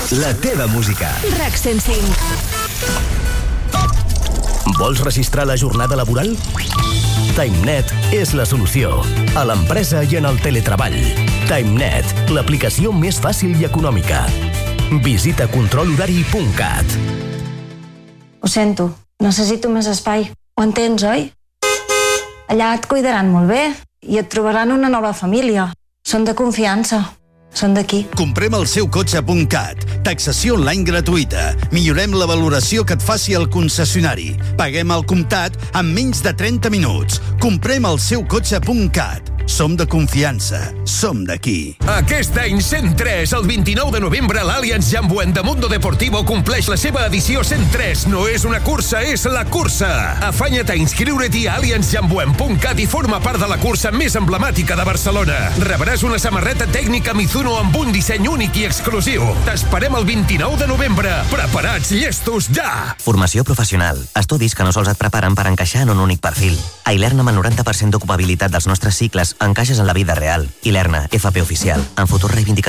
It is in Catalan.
La teva música. RAC 105. Vols registrar la jornada laboral? TimeNet és la solució. A l'empresa i en el teletreball. TimeNet, l'aplicació més fàcil i econòmica. Visita controlhorari.cat. Ho sento, necessito més espai. Ho entens, oi? Allà et cuidaran molt bé i et trobaran una nova família. Són de confiança. Són d'aquí. Comprem el seu cotxe.cat. Taxació online gratuïta. Millorem la valoració que et faci el concessionari. Paguem al comptat en menys de 30 minuts. Comprem el seu cotxe.cat. Som de confiança. Som d'aquí. Aquest any 103, el 29 de novembre, l'Allianz Jambuent de Mundo Deportivo compleix la seva edició 103. No és una cursa, és la cursa. Afanya't a inscriure't-hi a allianzjambuent.cat i forma part de la cursa més emblemàtica de Barcelona. Rebràs una samarreta tècnica Mizuno amb un disseny únic i exclusiu. T'esperem el 29 de novembre. Preparats, llestos, ja! Formació professional. Estudis que no sols et preparen per encaixar en un únic perfil. A Ilerna, amb el 90% d'ocupabilitat dels nostres cicles, encaixes en la vida real. Ilerna, FP oficial. En futur reivindicació